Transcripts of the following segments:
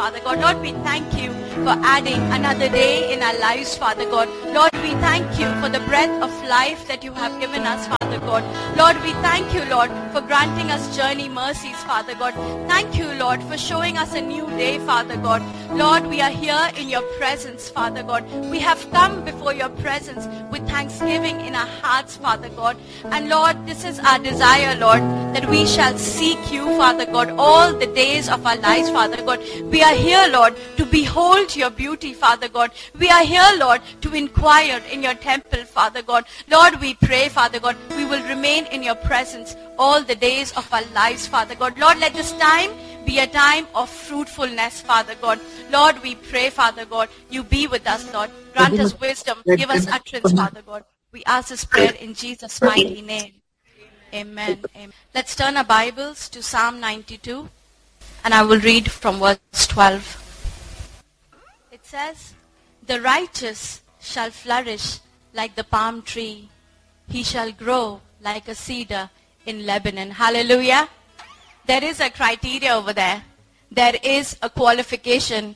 Father God. Lord, we thank you for adding another day in our lives, Father God. Lord, we thank you for the breath of life that you have given us, Father God. Lord, we thank you, Lord, for granting us journey mercies, Father God. Thank you, Lord, for showing us a new day, Father God. Lord, we are here in your presence, Father God. We have come before your presence with thanksgiving in our hearts, Father God. And Lord, this is our desire, Lord, that we shall seek you, Father God, all the days of our lives, Father God. We are here, Lord, to behold your beauty, Father God. We are here, Lord, to inquire in your temple, Father God. Lord, we pray, Father God, we will remain in your presence all the days of our lives, Father God. Lord, let this time be a time of fruitfulness, Father God. Lord, we pray, Father God, you be with us, Lord. Grant us wisdom. Give us utterance, Father God. We ask this prayer in Jesus' mighty name. Amen. Amen. Let's turn our Bibles to Psalm 92, and I will read from verse 12. It says, "The righteous shall flourish like the palm tree. He shall grow like a cedar in Lebanon." Hallelujah. There is a criteria over there. There is a qualification.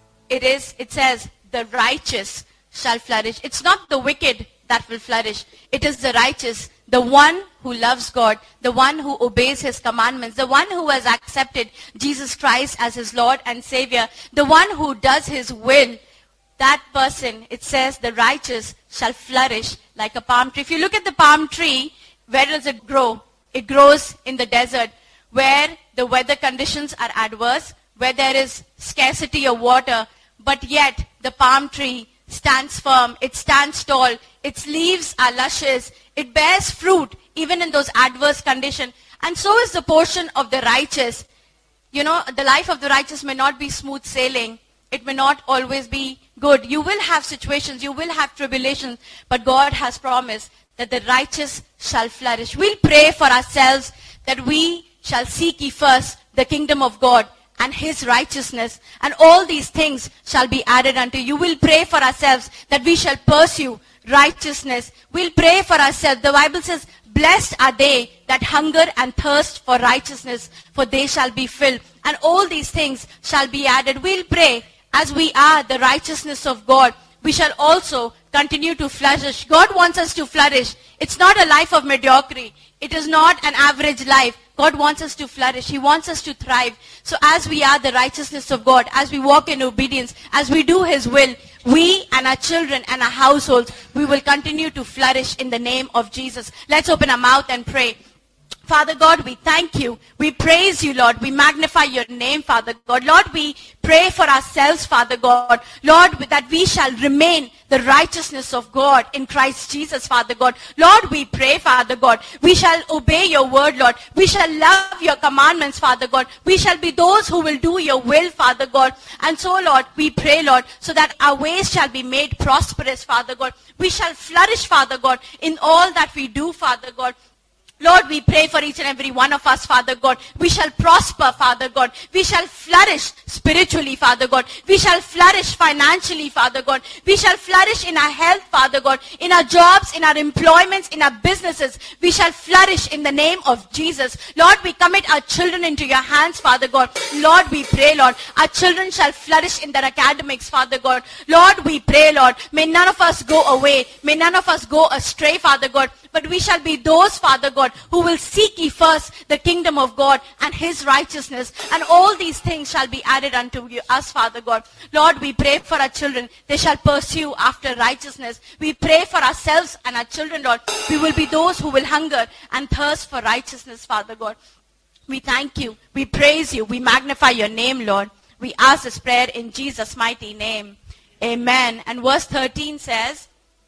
It says, the righteous shall flourish. It's not the wicked that will flourish. It is the righteous, the one who loves God, the one who obeys his commandments, the one who has accepted Jesus Christ as his Lord and Savior, the one who does his will. That person, it says, the righteous shall flourish like a palm tree. If you look at the palm tree, where does it grow? It grows in the desert, where the weather conditions are adverse, where there is scarcity of water, but yet the palm tree stands firm, it stands tall, its leaves are luscious, it bears fruit even in those adverse conditions. And so is the portion of the righteous. You know, the life of the righteous may not be smooth sailing. It may not always be good. You will have situations, you will have tribulations, but God has promised that the righteous shall flourish. We'll pray for ourselves that we shall seek ye first the kingdom of God and his righteousness, and all these things shall be added unto you. We'll pray for ourselves that we shall pursue righteousness. We'll pray for ourselves. The Bible says, blessed are they that hunger and thirst for righteousness, for they shall be filled. And all these things shall be added. We'll pray as we are the righteousness of God, we shall also continue to flourish. God wants us to flourish. It's not a life of mediocrity. It is not an average life. God wants us to flourish. He wants us to thrive. So as we are the righteousness of God, as we walk in obedience, as we do his will, we and our children and our households, we will continue to flourish in the name of Jesus. Let's open our mouth and pray. Father God, we thank you. We praise you, Lord. We magnify your name, Father God. Lord, we pray for ourselves, Father God. Lord, that we shall remain the righteousness of God in Christ Jesus, Father God. Lord, we pray, Father God, we shall obey your word, Lord. We shall love your commandments, Father God. We shall be those who will do your will, Father God. And so, Lord, we pray, Lord, so that our ways shall be made prosperous, Father God. We shall flourish, Father God, in all that we do, Father God. Lord, we pray for each and every one of us, Father God. We shall prosper, Father God. We shall flourish spiritually, Father God. We shall flourish financially, Father God. We shall flourish in our health, Father God. In our jobs, in our employments, in our businesses. We shall flourish in the name of Jesus. Lord, we commit our children into your hands, Father God. Lord, we pray, Lord, our children shall flourish in their academics, Father God. Lord, we pray, Lord, may none of us go away. May none of us go astray, Father God. But we shall be those, Father God, who will seek ye first the kingdom of God and his righteousness. And all these things shall be added unto you, us, Father God. Lord, we pray for our children. They shall pursue after righteousness. We pray for ourselves and our children, Lord. We will be those who will hunger and thirst for righteousness, Father God. We thank you. We praise you. We magnify your name, Lord. We ask this prayer in Jesus' mighty name. Amen. And verse 13 says,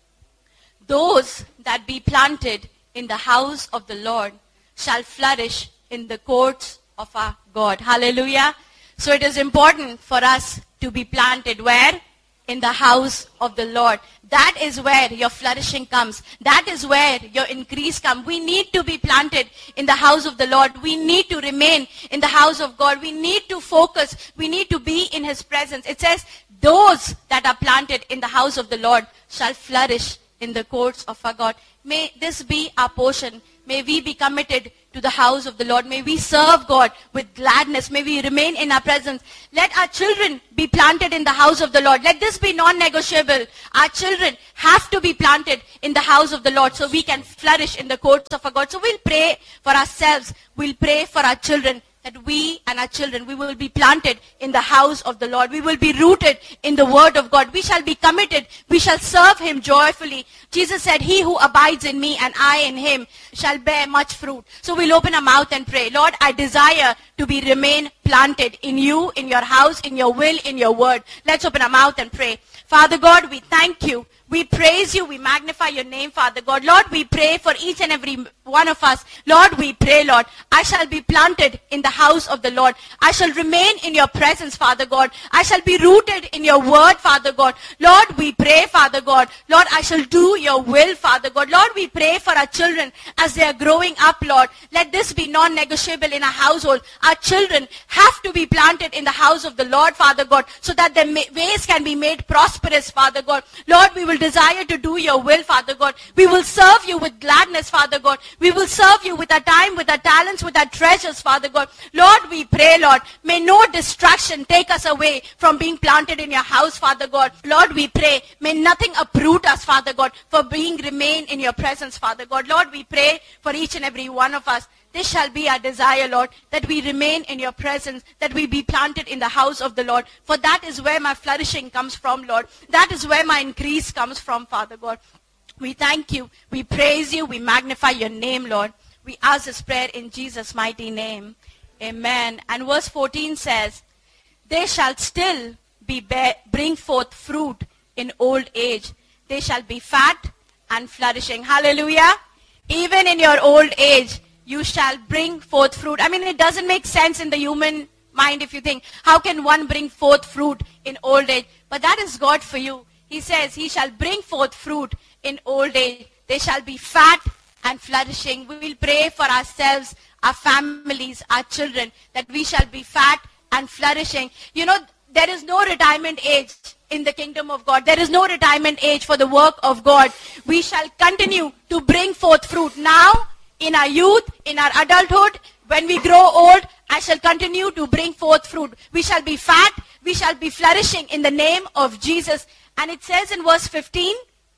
those that be planted in the house of the Lord shall flourish in the courts of our God. Hallelujah. So it is important for us to be planted where? In the house of the Lord. That is where your flourishing comes. That is where your increase comes. We need to be planted in the house of the Lord. We need to remain in the house of God. We need to focus. We need to be in his presence. It says, those that are planted in the house of the Lord shall flourish in the courts of our God. May this be our portion. May we be committed to the house of the Lord. May we serve God with gladness. May we remain in our presence. Let our children be planted in the house of the Lord. Let this be non-negotiable. Our children have to be planted in the house of the Lord so we can flourish in the courts of our God. So we'll pray for ourselves. We'll pray for our children, that we and our children, we will be planted in the house of the Lord. We will be rooted in the word of God. We shall be committed. We shall serve him joyfully. Jesus said, he who abides in me and I in him shall bear much fruit. So we'll open our mouth and pray. Lord, I desire to remain planted in you, in your house, in your will, in your word. Let's open our mouth and pray. Father God, we thank you. We praise you. We magnify your name, Father God. Lord, we pray for each and every one of us. Lord, we pray, Lord, I shall be planted in the house of the Lord. I shall remain in your presence, Father God. I shall be rooted in your word, Father God. Lord, we pray, Father God. Lord, I shall do your will, Father God. Lord, we pray for our children as they are growing up, Lord. Let this be non-negotiable in our household. Our children have to be planted in the house of the Lord, Father God, so that their ways can be made prosperous, Father God. Lord, we will desire to do your will, Father God. We will serve you with gladness, Father God. We will serve you with our time, with our talents, with our treasures, Father God. Lord, we pray, Lord, may no distraction take us away from being planted in your house, Father God. Lord, we pray, may nothing uproot us, Father God, for remain in your presence, Father God. Lord, we pray for each and every one of us. This shall be our desire, Lord, that we remain in your presence, that we be planted in the house of the Lord. For that is where my flourishing comes from, Lord. That is where my increase comes from, Father God. We thank you. We praise you. We magnify your name, Lord. We ask this prayer in Jesus' mighty name. Amen. And verse 14 says, they shall still bring forth fruit in old age. They shall be fat and flourishing. Hallelujah. Even in your old age, you shall bring forth fruit. I mean, it doesn't make sense in the human mind if you think, how can one bring forth fruit in old age? But that is God for you. He says, he shall bring forth fruit in old age. They shall be fat and flourishing. We will pray for ourselves, our families, our children, that we shall be fat and flourishing. You know, there is no retirement age in the kingdom of God. There is no retirement age for the work of God. We shall continue to bring forth fruit now, in our youth, in our adulthood. When we grow old, I shall continue to bring forth fruit. We shall be fat. We shall be flourishing in the name of Jesus. And it says in verse 15,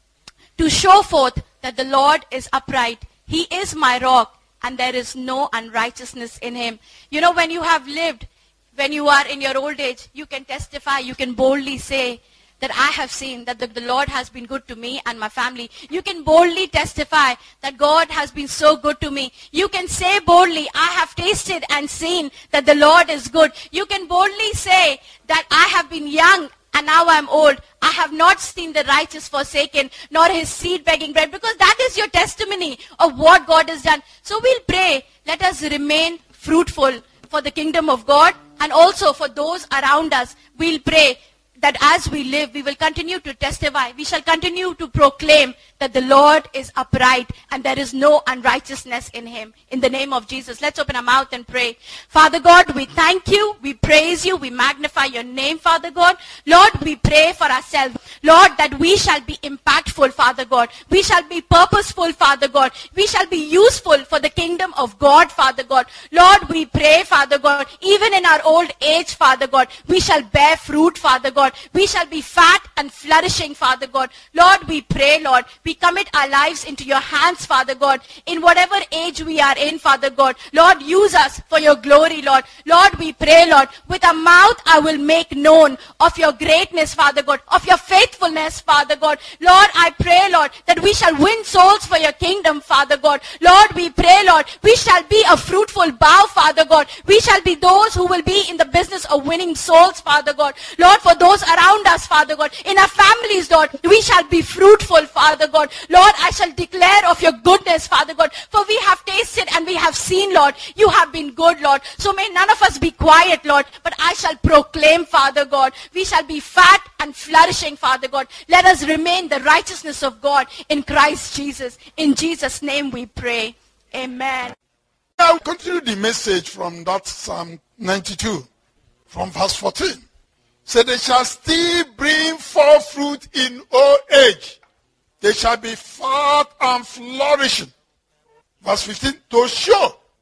to show forth that the Lord is upright. He is my rock, and there is no unrighteousness in him. You know, when you have lived, when you are in your old age, you can testify, you can boldly say that I have seen that the Lord has been good to me and my family. You can boldly testify that God has been so good to me. You can say boldly, I have tasted and seen that the Lord is good. You can boldly say that I have been young and now I am old. I have not seen the righteous forsaken, nor his seed begging bread, because that is your testimony of what God has done. So we'll pray, let us remain fruitful for the kingdom of God and also for those around us. We'll pray that as we live, we will continue to testify. We shall continue to proclaim that the Lord is upright and there is no unrighteousness in him. In the name of Jesus, let's open our mouth and pray. Father God, we thank you, we praise you, we magnify your name, Father God. Lord, we pray for ourselves, Lord, that we shall be impactful, Father God. We shall be purposeful, Father God. We shall be useful for the kingdom of God, Father God. Lord, we pray, Father God, even in our old age, Father God, we shall bear fruit, Father God. We shall be fat and flourishing, Father God. Lord, we pray, Lord, we commit our lives into your hands, Father God, in whatever age we are in, Father God. Lord, use us for your glory, Lord. Lord, we pray, Lord, with a mouth I will make known of your greatness, Father God, of your faithfulness, Father God. Lord, I pray, Lord, that we shall win souls for your kingdom, Father God. Lord, we pray, Lord, we shall be a fruitful bough, Father God. We shall be those who will be in the business of winning souls, Father God. Lord, for those around us, Father God, in our families, Lord, we shall be fruitful, Father God. Lord, I shall declare of your goodness, Father God, for we have tasted and we have seen, Lord, you have been good, Lord. So may none of us be quiet, Lord, but I shall proclaim, Father God, we shall be fat and flourishing, Father God. Let us remain the righteousness of God in Christ Jesus. In Jesus' name we pray. Amen. I'll continue the message from that Psalm 92, from verse 14. So they shall still bring forth fruit in old age. They shall be fat and flourishing. Verse 15, to show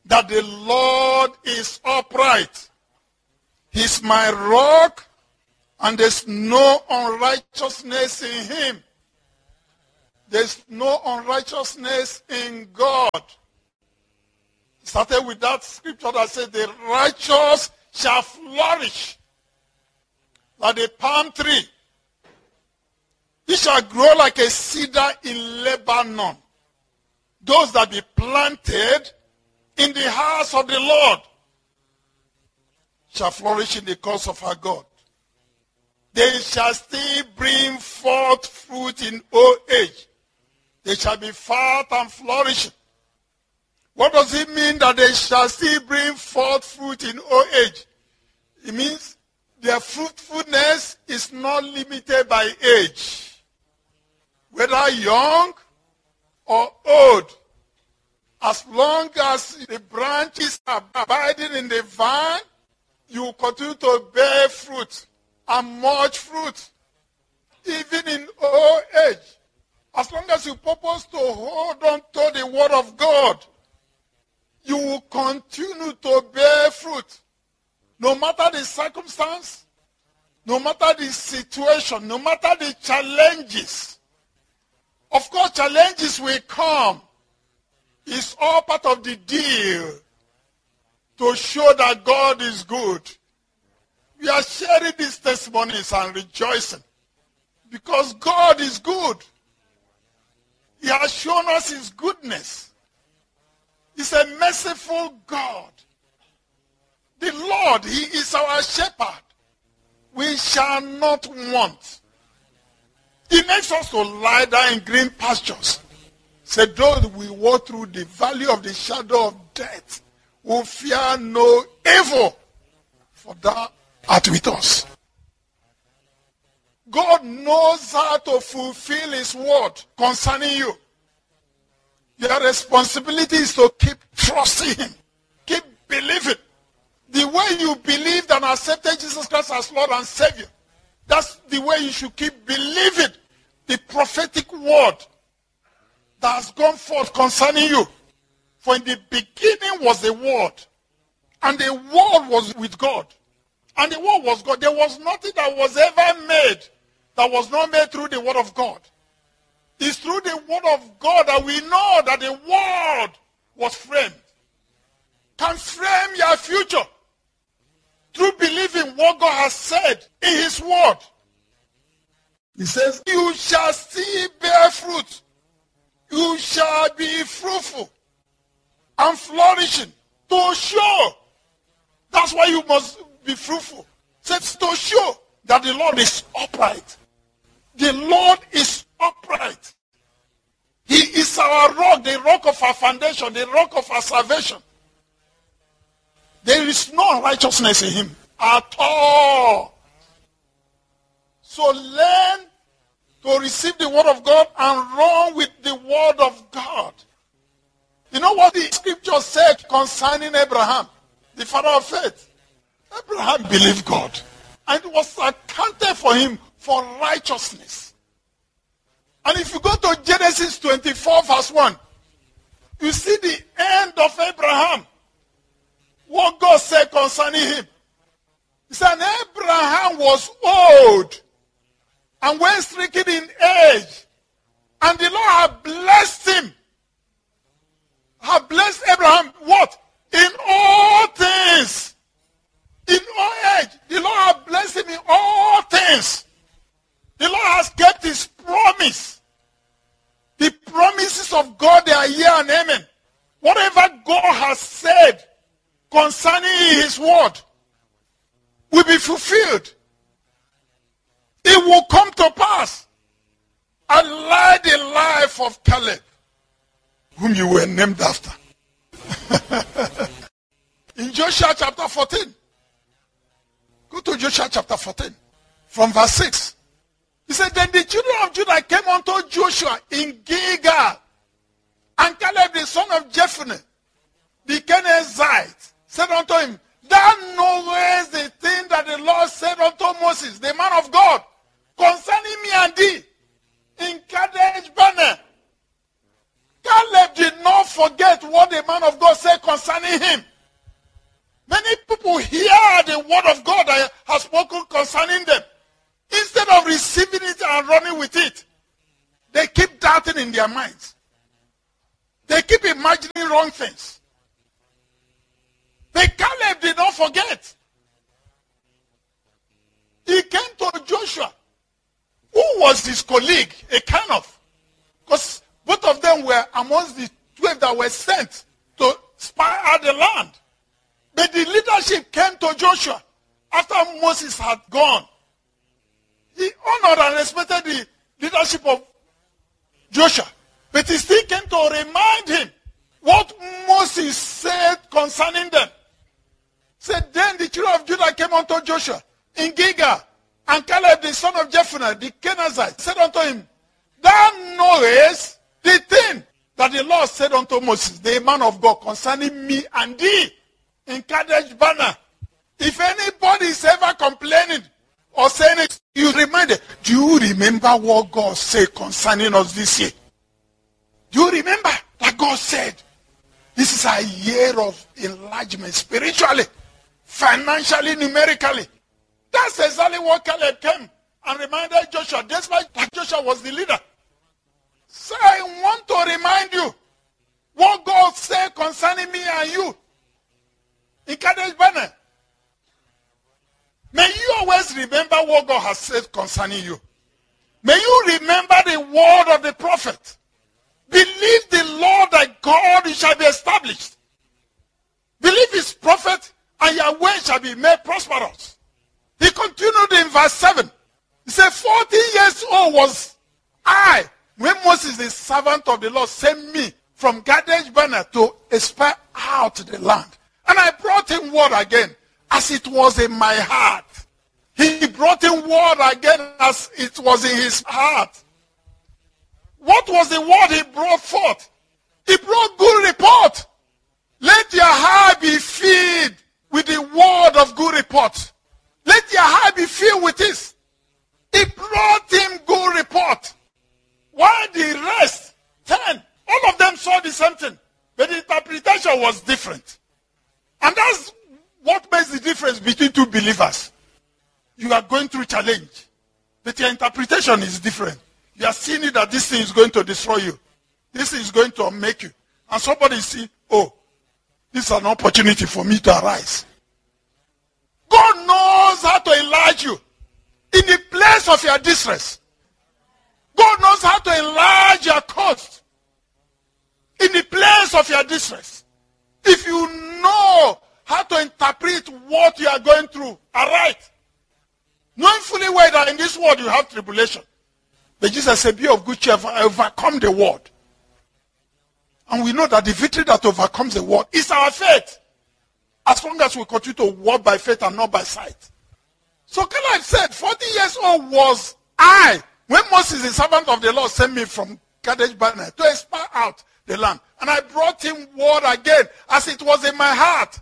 that the Lord is upright. He's my rock, and there's no unrighteousness in him. There's no unrighteousness in God. Started with that scripture that says the righteous shall flourish like a palm tree. He shall grow like a cedar in Lebanon. Those that be planted in the house of the Lord shall flourish in the cause of our God. They shall still bring forth fruit in old age. They shall be fat and flourishing. What does it mean that they shall still bring forth fruit in old age? It means their fruitfulness is not limited by age. Whether young or old, as long as the branches are abiding in the vine, you will continue to bear fruit and much fruit, even in old age. As long as you purpose to hold on to the word of God, you will continue to bear fruit. No matter the circumstance, no matter the situation, no matter the challenges. Of course, challenges will come. It's all part of the deal to show that God is good. We are sharing these testimonies and rejoicing because God is good. He has shown us his goodness. He's a merciful God. The Lord, he is our shepherd. We shall not want. He makes us to lie down in green pastures. Say, though we walk through the valley of the shadow of death, we fear no evil, for thou art with us. God knows how to fulfill his word concerning you. Your responsibility is to keep trusting him. Keep believing. The way you believed and accepted Jesus Christ as Lord and Savior, that's the way you should keep believing the prophetic word that has gone forth concerning you. For in the beginning was the word, and the word was with God, and the word was God. There was nothing that was ever made that was not made through the word of God. It's through the word of God that we know that the word was framed. Can frame your future through believing what God has said in his word. He says, you shall still bear fruit. You shall be fruitful and flourishing to show. That's why you must be fruitful. It says to show that the Lord is upright. The Lord is upright. He is our rock, the rock of our foundation, the rock of our salvation. There is no righteousness in him at all. So learn to receive the word of God and run with the word of God. You know what the scripture said concerning Abraham, the father of faith? Abraham believed God, and it was accounted for him for righteousness. And if you go to Genesis 24 verse 1, you see the end of Abraham. What God said concerning him. He said, Abraham was old and went stricken in age, and the Lord had blessed him. Had blessed Abraham, what? In all things. In all age. The Lord had blessed him in all things. The Lord has kept his promise. The promises of God, they are yea and amen. Whatever God has said concerning his word will be fulfilled. It will come to pass. Unlike the life of Caleb, whom you were named after. In Joshua chapter 14. Go to Joshua chapter 14. From verse 6. He said, then the children of Judah came unto Joshua in Gilgal. And Caleb the son of Jephunneh, the Kenizzite, said unto him, thou knowest the thing that the Lord said unto Moses, the man of God, concerning me and thee, in Kadesh Barnea. Caleb did not forget forget what the man of God said concerning him. Many people hear the word of God that has spoken concerning them. Instead of receiving it and running with it, they keep doubting in their minds. They keep imagining wrong things. But Caleb did not forget. He came to Joshua, who was his colleague, a kind of. Because both of them were amongst the 12 that were sent to spy out the land. But the leadership came to Joshua after Moses had gone. He honored and respected the leadership of Joshua. But he still came to remind him what Moses said concerning them. Said, then the children of Judah came unto Joshua in Gilgal, and Caleb the son of Jephunneh the Kenizzite said unto him, thou knowest the thing that the Lord said unto Moses, the man of God, concerning me and thee in Kadesh Barnea. If anybody is ever complaining or saying it, you remind them, do you remember what God said concerning us this year? Do you remember that God said, this is a year of enlargement spiritually, financially, numerically? That's exactly what Caleb came and reminded Joshua, despite that Joshua was the leader. So I want to remind you what God said concerning me and you in Kadesh Barnea. May you always remember what God has said concerning you. May you remember the word of the prophet. Believe the Lord thy God, it shall be established. Believe his prophet, and your way shall be made prosperous. He continued in verse 7. He said, 40 years old was I when Moses, the servant of the Lord, sent me from Kadesh Barnea to spy out the land. And I brought him word again, as it was in my heart. He brought him word again, as it was in his heart. What was the word he brought forth? He brought good report. Let your heart be filled with the word of good report. Let your heart be filled with this. He brought him good report. While the rest, 10, all of them saw the same thing. But the interpretation was different. And that's what makes the difference between two believers. You are going through challenge, but your interpretation is different. You are seeing it that this thing is going to destroy you. This thing is going to make you. And somebody see, oh, this is an opportunity for me to arise. God knows how to enlarge you in the place of your distress. God knows how to enlarge your coast in the place of your distress. If you know how to interpret what you are going through, all right. Knowing fully well that in this world you have tribulation. But Jesus said, be of good cheer, for I overcome the world. And we know that the victory that overcomes the world is our faith. As long as we continue to walk by faith and not by sight. So Caleb said, 40 years old was I when Moses, the servant of the Lord, sent me from Kadesh Barnea to spy out the land. And I brought him word again, as it was in my heart.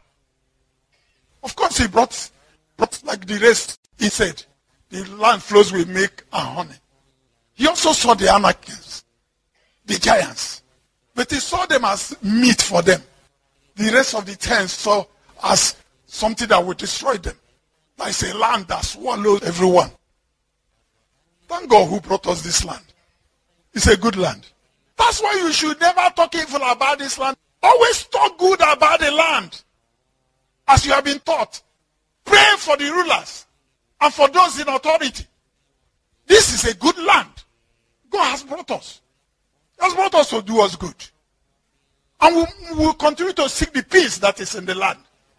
Of course, he brought like the rest. He said, the land flows with milk and honey. He also saw the Anakims, the giants. But he saw them as meat for them. The rest of the 10 saw as something that would destroy them. That is a land that swallows everyone. Thank God who brought us this land. It's a good land. That's why you should never talk evil about this land. Always talk good about the land. As you have been taught. Pray for the rulers and for those in authority. This is a good land. God has brought us. He has brought us to do us good. And we will continue to seek the peace that is in the land.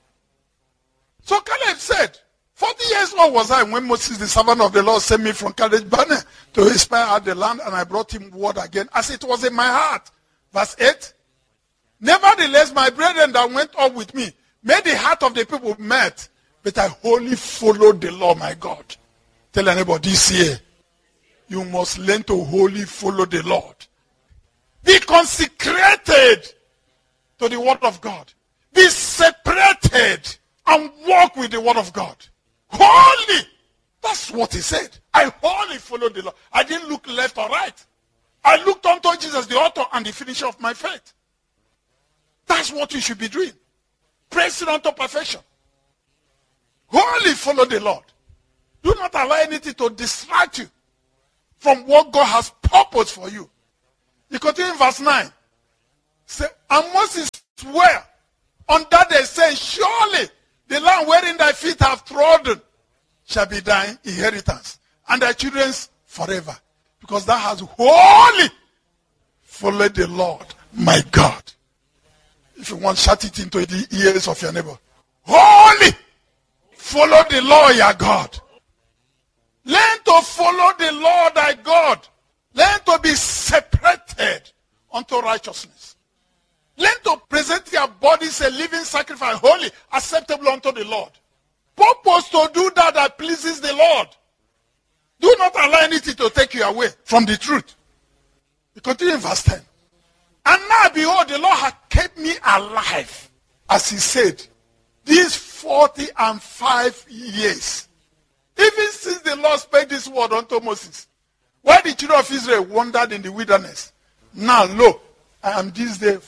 So Caleb said, 40 years old was I when Moses, the servant of the Lord, sent me from Kadesh Barnea to spy out the land, and I brought him word again, as it was in my heart. Verse 8. Nevertheless, my brethren that went up with me made the heart of the people melt, but I wholly followed the Lord my God. Tell anybody this year, you must learn to wholly follow the Lord. Be consecrated to the word of God. Be separated and walk with the word of God. Holy. That's what he said. I wholly followed the Lord. I didn't look left or right. I looked unto Jesus, the author and the finisher of my faith. That's what you should be doing. Pressing unto perfection. Wholly follow the Lord. Do not allow anything to distract you from what God has purposed for you. You continue in verse 9. Say, and Moses swore on that day, saying, surely the land wherein thy feet have trodden shall be thine inheritance, and thy children's forever. Because thou hast wholly followed the Lord, my God. If you want, shout it into the ears of your neighbor. Wholly follow the Lord, your God. Learn to follow the Lord thy God. Learn to be separated unto righteousness. Learn to present your bodies a living sacrifice, holy, acceptable unto the Lord. Purpose to do that pleases the Lord. Do not allow anything to take you away from the truth. We continue in verse 10. And now behold, the Lord hath kept me alive, as he said, these 45 years. Even since the Lord spake this word unto Moses, while the children of Israel wandered in the wilderness, now lo, I am this day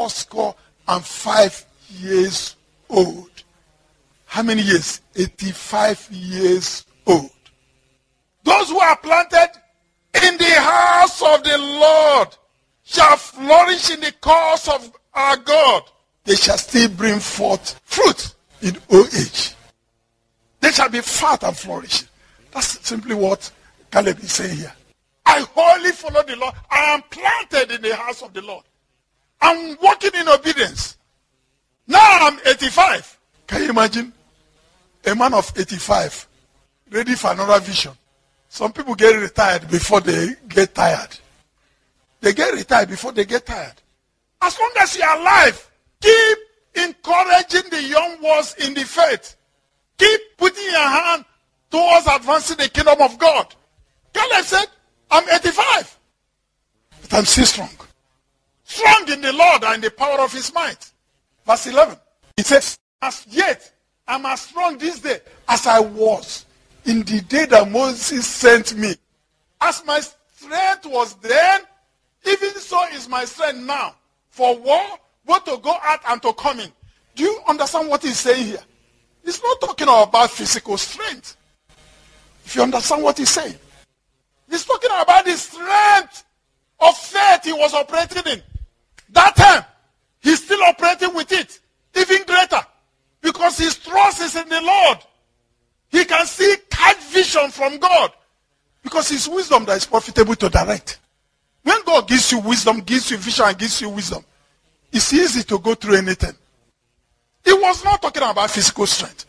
85 years old. How many years? 85 years old. Those who are planted in the house of the Lord shall flourish in the cause of our God. They shall still bring forth fruit in old age. They shall be fat and flourishing. That's simply what Caleb is saying here. I wholly follow the Lord. I am planted in the house of the Lord. I'm walking in obedience. Now I'm 85. Can you imagine? A man of 85 ready for another vision. Some people get retired before they get tired. They get retired before they get tired. As long as you are alive, keep encouraging the young ones in the faith. Keep putting your hand towards advancing the kingdom of God. Caleb said, I'm 85, but I'm still strong. Strong in the Lord and in the power of his might. Verse 11. It says, as yet I'm as strong this day as I was in the day that Moses sent me. As my strength was then, even so is my strength now. For war, both to go out and to come in. Do you understand what he's saying here? He's not talking about physical strength. If you understand what he's saying. He's talking about the strength of faith he was operating in. That time, he's still operating with it. Even greater. Because his trust is in the Lord. He can see clear vision from God. Because it's wisdom that is profitable to direct. When God gives you wisdom, gives you vision, and gives you wisdom, it's easy to go through anything. He was not talking about physical strength.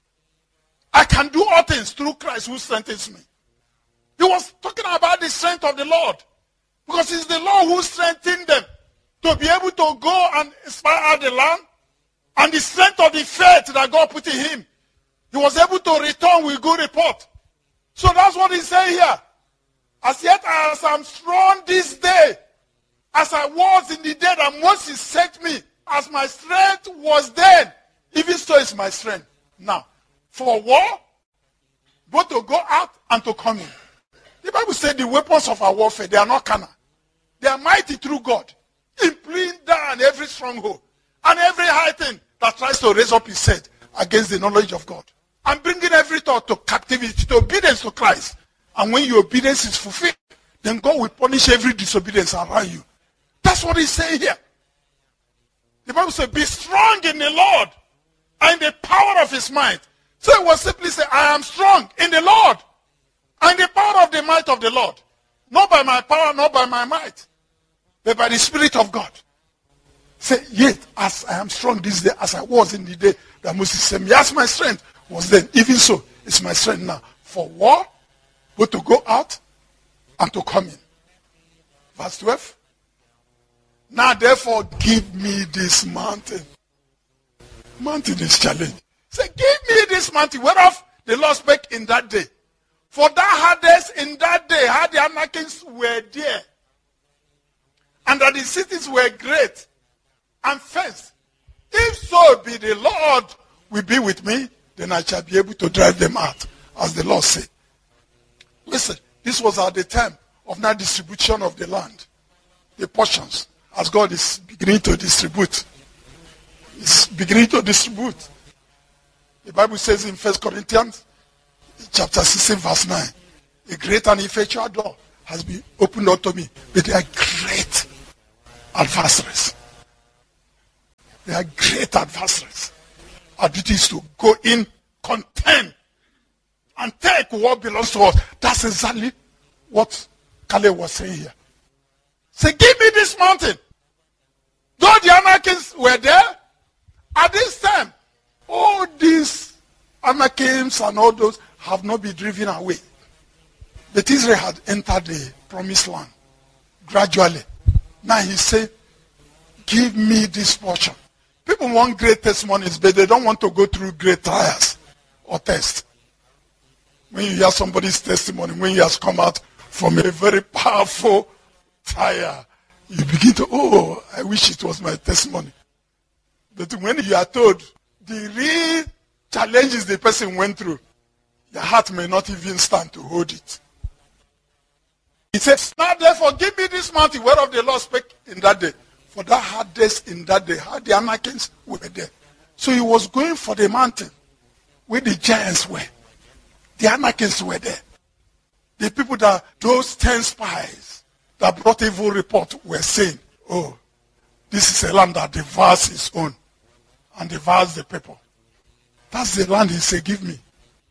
I can do all things through Christ who strengthens me. He was talking about the strength of the Lord. Because it's the Lord who strengthened them to be able to go and spy out the land. And the strength of the faith that God put in him. He was able to return with good report. So that's what he's saying here. As yet as I'm strong this day, as I was in the day that Moses sent me, as my strength was then, even so is my strength now. For war, both to go out and to come in. The Bible said the weapons of our warfare, they are not carnal. They are mighty through God, in pulling down every stronghold and every high thing that tries to raise up his head against the knowledge of God. And bringing every thought to captivity, to obedience to Christ. And when your obedience is fulfilled, then God will punish every disobedience around you. That's what he's saying here. The Bible says, be strong in the Lord and in the power of his might. So it was simply say, I am strong in the Lord and the power of the might of the Lord. Not by my power, not by my might, but by the Spirit of God. Say, yet as I am strong this day, as I was in the day that Moses sent me, as my strength was then, even so it's my strength now. For war, both to go out and to come in. Verse 12. Now therefore give me this mountain. Mountain is challenge. Say, give me this mountain, whereof the Lord spake in that day. For thou hadst in that day, had the Anakims were there, and that the cities were great and fenced. If so be the Lord will be with me, then I shall be able to drive them out, as the Lord said. Listen, this was at the time of now distribution of the land, the portions, as God is beginning to distribute. is beginning to distribute. The Bible says in 1 Corinthians chapter 16 verse 9, a great and effectual door has been opened unto me, but they are great adversaries. They are great adversaries. Our duty is to go in, contend, and take what belongs to us. That's exactly what Caleb was saying here. Say, give me this mountain. Though the Anakims were there, at this time, all these Anakims and all those have not been driven away. But Israel had entered the promised land gradually. Now he said, give me this portion. People want great testimonies, but they don't want to go through great trials or tests. When you hear somebody's testimony, when he has come out from a very powerful trial, you begin to, oh, I wish it was my testimony. But when you are told the real challenges the person went through, your heart may not even stand to hold it. He says, now therefore give me this mountain whereof the Lord spake in that day. For that hard days in that day, how the Anakims were there. So he was going for the mountain where the giants were. The Anakims were there. The people that, those 10 spies that brought evil report were saying, oh, this is a land that devours its own and devours the people. That's the land he said, give me.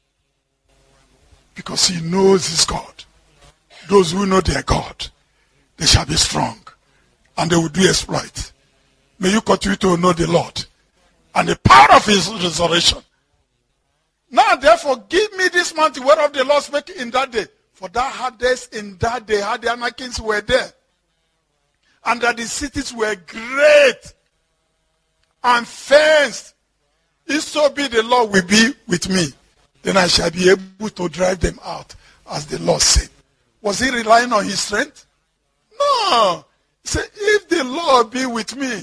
Because he knows his God. Those who know their God, they shall be strong and they will do exploit. May you continue to know the Lord and the power of his resurrection. Now therefore give me this mountain whereof the Lord spake in that day. For that hard days in that day, how the Anakims were there. And that the cities were great and fenced. If so be the Lord will be with me, then I shall be able to drive them out, as the Lord said. Was he relying on his strength? No. He said, if the Lord be with me,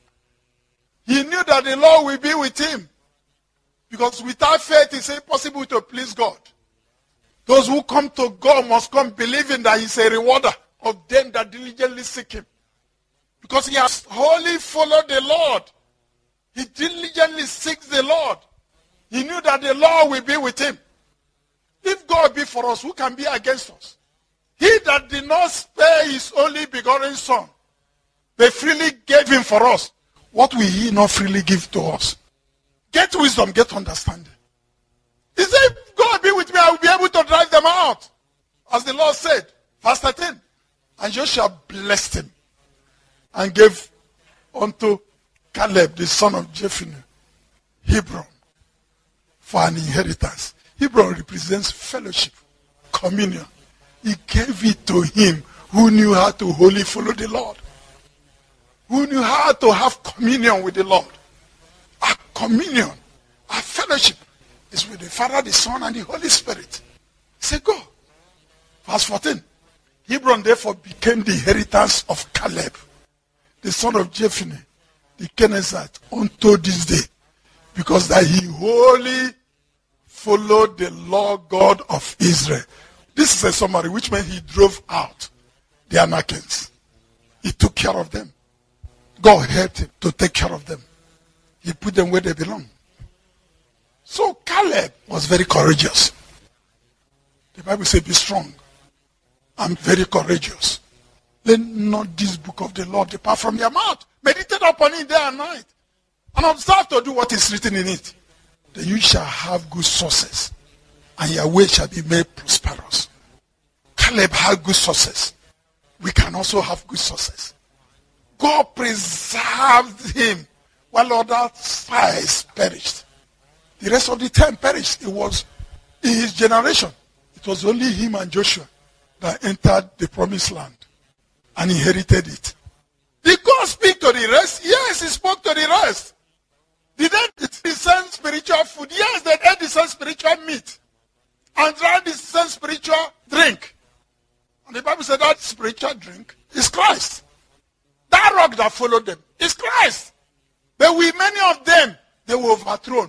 he knew that the Lord will be with him. Because without faith, it's impossible to please God. Those who come to God must come believing that he's a rewarder of them that diligently seek him. Because he has wholly followed the Lord. He diligently seeks the Lord. He knew that the Lord will be with him. If God be for us, who can be against us? He that did not spare his only begotten son, but freely gave him for us, what will he not freely give to us? Get wisdom, get understanding. He said, if God be with me, I will be able to drive them out. As the Lord said, verse 13, and Joshua blessed him and gave unto Caleb, the son of Jephunneh, Hebron, for an inheritance. Hebron represents fellowship, communion. He gave it to him who knew how to wholly follow the Lord. Who knew how to have communion with the Lord. Our communion, our fellowship is with the Father, the Son, and the Holy Spirit. Say, go. Verse 14. Hebron therefore became the inheritance of Caleb, the son of Jephunneh, the Kenizzite, unto this day, because that he wholly followed the Lord God of Israel. This is a summary, which meant he drove out the Anakims. He took care of them. God helped him to take care of them. He put them where they belong. So Caleb was very courageous. The Bible says, be strong. I'm very courageous. Let not this book of the Lord depart from your mouth. Meditate upon it day and night. And observe to do what is written in it. Then you shall have good sources. And your way shall be made prosperous. Caleb had good sources. We can also have good sources. God preserved him while other spies perished. The rest of the time perished. It was in his generation. It was only him and Joshua that entered the promised land and inherited it. Did God speak to the rest? Yes, he spoke to the rest. Did they descend spiritual food? Yes, they ate the same spiritual meat. And drank the same spiritual drink. And the Bible said that spiritual drink is Christ. That rock that followed them is Christ. But with many of them, they were overthrown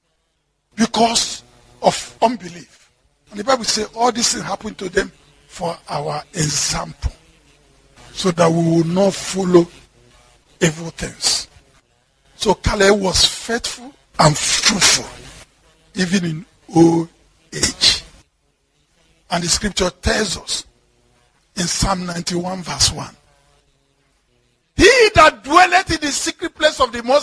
because of unbelief. And the Bible says all these things happened to them for our example, so that we will not follow evil things. So Caleb was faithful and fruitful, even in old age. And the scripture tells us in Psalm 91 verse 1, he that dwelleth in the secret place of the Most